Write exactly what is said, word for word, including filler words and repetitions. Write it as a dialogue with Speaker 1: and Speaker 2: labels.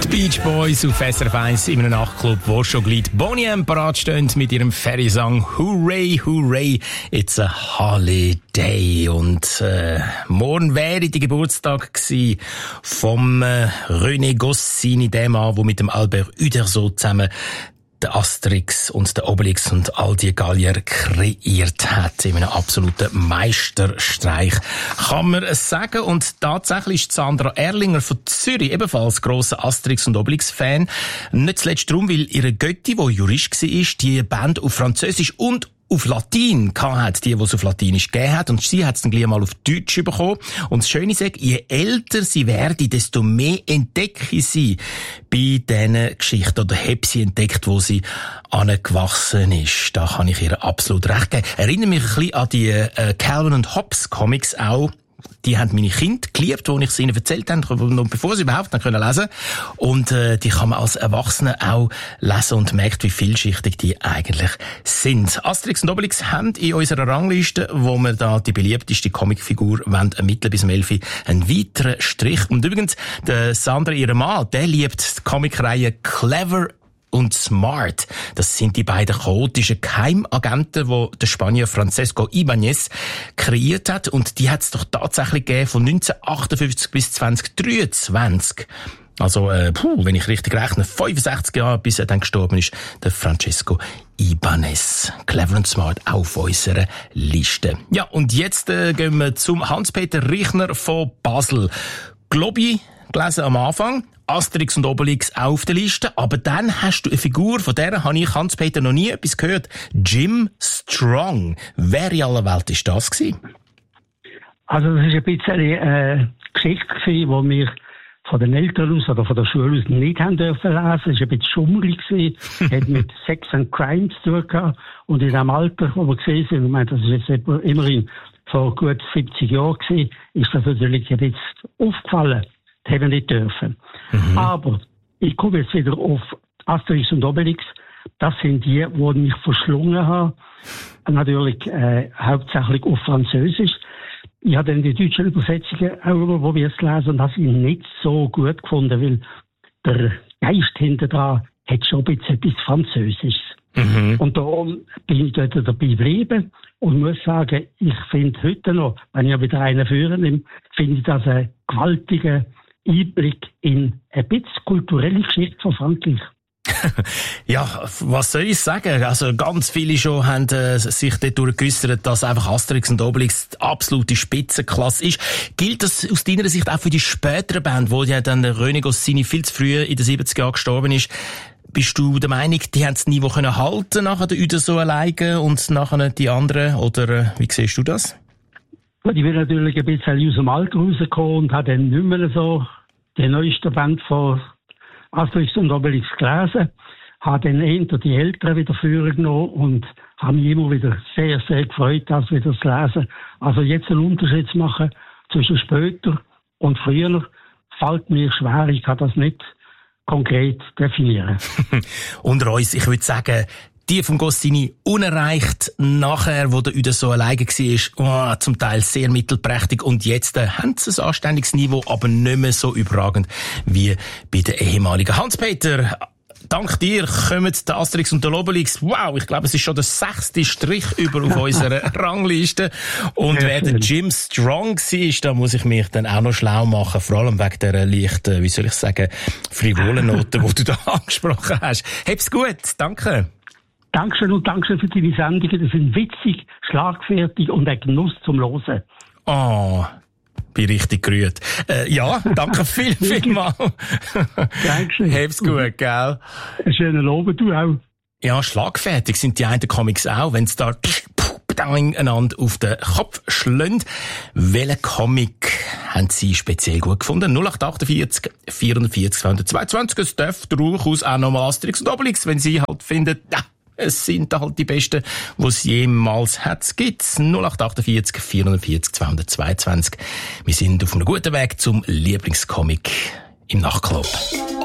Speaker 1: Die Beach Boys auf S R F eins in einem Nachtclub, wo schon gleich Boney M parat stehen mit ihrem Ferry-Song Hooray, Hooray, it's a holiday. Und äh, morgen wäre der Geburtstag gewesen vom äh, René Goscinny, dem Mann, der mit dem Albert Uderzo zusammen der Asterix und der Obelix und all die Gallier kreiert hat in einem absoluten Meisterstreich, kann man es sagen. Und tatsächlich ist Sandra Erlinger von Zürich ebenfalls grosser Asterix und Obelix-Fan. Nicht zuletzt darum, weil ihre Götti, die Jurist war, die Band auf Französisch und auf Latein hat, die, die es auf Latinisch gegeben hat. Und sie hat es dann gleich mal auf Deutsch bekommen. Und das Schöne ist, je älter sie werde, desto mehr entdecke sie bei diesen Geschichten oder habe sie entdeckt, wo sie angewachsen ist. Da kann ich ihr absolut recht geben. Erinnere mich ein bisschen an die äh, Calvin und Hobbes Comics auch. Die haben meine Kinder geliebt, als ich sie ihnen erzählt habe, noch bevor sie überhaupt lesen können. Und äh, die kann man als Erwachsene auch lesen und merkt, wie vielschichtig die eigentlich sind. Asterix und Obelix haben in unserer Rangliste, wo wir da die beliebteste Comicfigur wollen, ermitteln bis um elf, einen weiteren Strich. Und übrigens, der Sandra, ihr Mann, der liebt die Comicreihe Clever und Smart. Das sind die beiden chaotischen Geheimagenten, die der Spanier Francesco Ibáñez kreiert hat. Und die hat es doch tatsächlich gegeben von neunzehnhundertachtundfünfzig bis zweitausenddreiundzwanzig. Also, äh, puh, wenn ich richtig rechne, fünfundsechzig Jahre, bis er dann gestorben ist, der Francesco Ibáñez. Clever und Smart auf unserer Liste. Ja, und jetzt äh, gehen wir zum Hans-Peter Richner von Basel. Globi, gelesen am Anfang. Asterix und Obelix auf der Liste, aber dann hast du eine Figur, von der habe ich, Hans-Peter, noch nie etwas gehört. Jim Strong. Wer in aller Welt ist das gewesen?
Speaker 2: Also das war ein bisschen eine äh, Geschichte gewesen, die wir von den Eltern aus oder von der Schule aus nicht haben dürfen lesen. Es war ein bisschen schummrig gewesen, hat mit Sex and Crime zu tun gehabt. Und in dem Alter, wo wir gesehen sind, ich meine, das ist jetzt immerhin vor gut siebzig Jahren gewesen, ist das natürlich ein bisschen aufgefallen. Das haben wir nicht dürfen. Mhm. Aber ich komme jetzt wieder auf Asterix und Obelix. Das sind die, die mich verschlungen haben. Natürlich äh, hauptsächlich auf Französisch. Ich habe dann die deutschen Übersetzungen auch probiert zu lesen und habe sie nicht so gut gefunden, weil der Geist hinter dran hat schon ein bisschen etwas Französisches. Mhm. Und darum bin ich dort dabei geblieben und muss sagen, ich finde heute noch, wenn ich wieder einen führen nehme, finde ich das ein gewaltiger Einblick in ein bisschen kulturelle Geschichte von Frankreich.
Speaker 1: Ja, was soll ich sagen? Also ganz viele schon haben äh, sich dort durchgeäussert, dass einfach Asterix und Obelix die absolute Spitzenklasse ist. Gilt das aus deiner Sicht auch für die späteren Band, wo ja dann René Goscinny viel zu früh in den siebziger Jahren gestorben ist? Bist du der Meinung, die haben das Niveau können halten nachher der Uderzo alleine und nachher die anderen? Oder äh, wie siehst du das?
Speaker 2: Ich bin natürlich ein bisschen aus dem Alter rausgekommen und habe dann nicht mehr so die neueste Band von Asterix und Obelix gelesen. Habe dann eher die Älteren wieder vorgenommen und habe mich immer wieder sehr, sehr gefreut, das wieder zu lesen. Also jetzt einen Unterschied zu machen zwischen später und früher, fällt mir schwer. Ich kann das nicht konkret definieren.
Speaker 1: Unter uns, ich würde sagen, die von Goscinny unerreicht, nachher, wo der Uderzo alleine war, oh, zum Teil sehr mittelprächtig und jetzt äh, haben sie ein anständiges Niveau, aber nicht mehr so überragend wie bei den ehemaligen. Hans-Peter, dank dir kommen der Asterix und der Obelix. Wow, ich glaube, es ist schon der sechste Strich über auf unserer Rangliste. Und wer der Jim Strong war, da muss ich mich dann auch noch schlau machen, vor allem wegen der leichten, wie soll ich sagen, frivolen Noten, die du da angesprochen hast. Hab's gut, danke.
Speaker 2: Dankeschön und Dankeschön für deine Sendungen. Das sind witzig, schlagfertig und ein Genuss zum Hören.
Speaker 1: Oh, bin richtig gerührt. Äh, ja, danke viel, viel mal.
Speaker 2: Dankeschön.
Speaker 1: Hab's gut, gell?
Speaker 2: Einen schönen Abend, du auch.
Speaker 1: Ja, schlagfertig sind die einen Comics auch, wenn es da einander auf den Kopf schlönt. Welchen Comic haben Sie speziell gut gefunden? null acht achtundvierzig, vierundvierzig, zweihundertzweiundzwanzig. Es darf durchaus auch nochmal Asterix und Obelix, wenn Sie halt finden, ja, es sind halt die besten, die es jemals hat. Gibt's null acht achtundvierzig, vierundvierzig, zweihundertzweiundzwanzig. Wir sind auf einem guten Weg zum Lieblingscomic im Nachtclub.